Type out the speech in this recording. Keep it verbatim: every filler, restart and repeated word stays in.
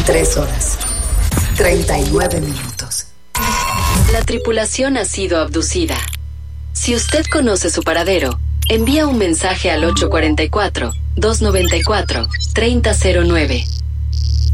Tres horas. Treinta y nueve minutos. La tripulación ha sido abducida. Si usted conoce su paradero, envía un mensaje al ocho cuatro cuatro, dos nueve cuatro, tres cero cero nueve.